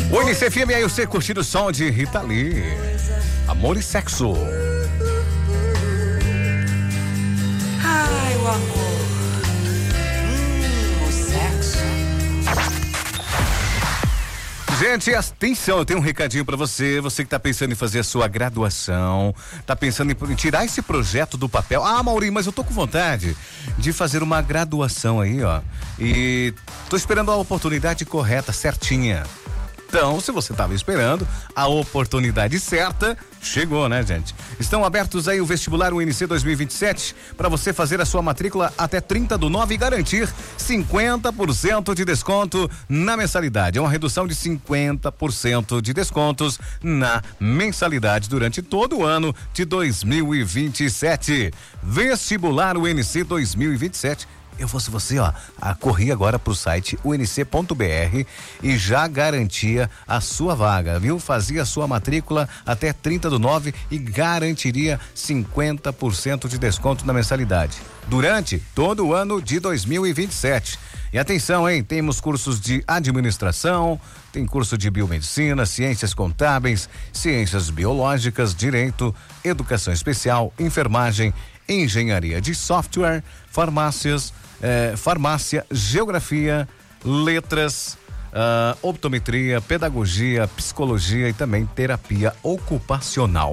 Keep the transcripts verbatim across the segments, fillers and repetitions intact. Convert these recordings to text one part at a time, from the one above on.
O N C F M, aí você curtindo o som de Rita Lee. Amor e sexo. Ai, o amor. Hum, o sexo. Gente, atenção, eu tenho um recadinho pra você, você que tá pensando em fazer a sua graduação, tá pensando em tirar esse projeto do papel. Ah, Maurinho, mas eu tô com vontade de fazer uma graduação aí, ó, e tô esperando a oportunidade correta, certinha. Então, se você estava esperando, a oportunidade certa chegou, né, gente? Estão abertos aí o vestibular U N C dois mil e vinte e sete para você fazer a sua matrícula até trinta do nove e garantir cinquenta por cento de desconto na mensalidade. É uma redução de cinquenta por cento de descontos na mensalidade durante todo o ano de dois mil e vinte e sete. Vestibular U N C dois mil e vinte e sete. Eu fosse você, ó, a, corri agora pro site u n c ponto b r e já garantia a sua vaga, viu? Fazia a sua matrícula até trinta do nove e garantiria cinquenta por cento de desconto na mensalidade durante todo o ano de dois mil e vinte e sete. E atenção, hein? Temos cursos de administração, tem curso de biomedicina, ciências contábeis, ciências biológicas, direito, educação especial, enfermagem, engenharia de software, farmácias, eh, farmácia, geografia, letras, uh, optometria, pedagogia, psicologia e também terapia ocupacional.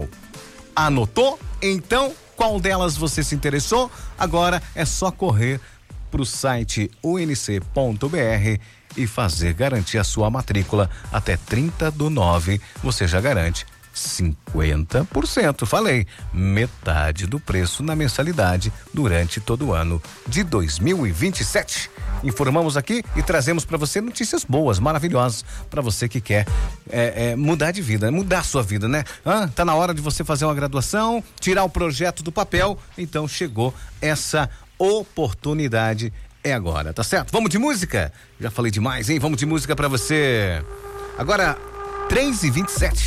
Anotou? Então, qual delas você se interessou? Agora é só correr para o site u n c ponto b r e fazer garantir a sua matrícula até trinta do nove. Você já garante cinquenta por cento, falei, metade do preço na mensalidade durante todo o ano de dois mil e vinte e sete. Informamos aqui e trazemos para você notícias boas, maravilhosas, para você que quer é, é, mudar de vida, mudar a sua vida, né? Ah, tá na hora de você fazer uma graduação, tirar o projeto do papel, então chegou essa oportunidade, é agora, tá certo? Vamos de música? Já falei demais, hein? Vamos de música para você. Agora, três e vinte e sete.